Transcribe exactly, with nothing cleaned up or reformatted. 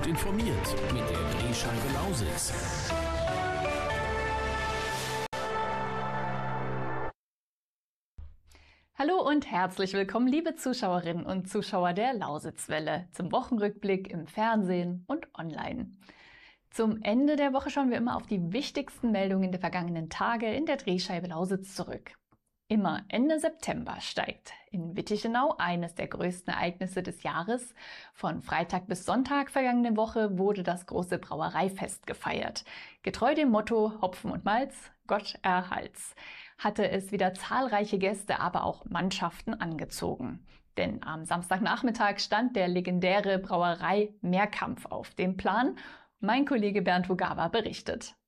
informiert mit der Drehscheibe Lausitz. Hallo und herzlich willkommen, liebe Zuschauerinnen und Zuschauer der Lausitzwelle, zum Wochenrückblick im Fernsehen und online. Zum Ende der Woche schauen wir immer auf die wichtigsten Meldungen der vergangenen Tage in der Drehscheibe Lausitz zurück. Immer Ende September steigt in Wittichenau eines der größten Ereignisse des Jahres. Von Freitag bis Sonntag vergangene Woche wurde das große Brauereifest gefeiert. Getreu dem Motto Hopfen und Malz, Gott erhalt's, hatte es wieder zahlreiche Gäste, aber auch Mannschaften angezogen. Denn am Samstagnachmittag stand der legendäre Brauerei-Mehrkampf auf dem Plan. Mein Kollege Bernd Hugawa berichtet.